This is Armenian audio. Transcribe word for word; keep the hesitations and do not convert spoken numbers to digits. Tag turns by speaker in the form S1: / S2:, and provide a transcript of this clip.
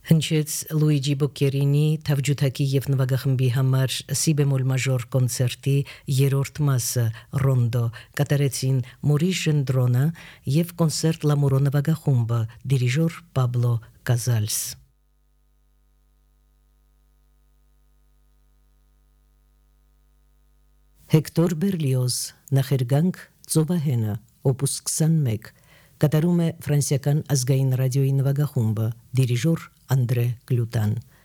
S1: Հնչեց Լուիջի Բոկերինի թավջութակի եւ նվագախմբի համար սի բեմոլ մաժոր կոնցերտի երրորդ մասը ռոնդո կատարեցին Մորիս Ժնդրոնը եւ կոնցերտ Լամուրո նվագախումբը դիրիժոր Պաբլո Կազալս Հեկտոր Բերլիոզ նախերգանք Ծովահենը օպուս քսանմեկ կատարում է ֆրանսիական ազգային ռադիոյի նվագախումբը դիրիժոր Անդրե Գլուտան